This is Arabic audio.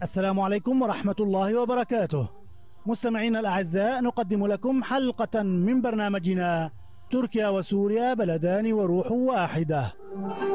السلام عليكم ورحمة الله وبركاته. مستمعينا الأعزاء، نقدم لكم حلقة من برنامجنا تركيا وسوريا بلدان وروح واحدة.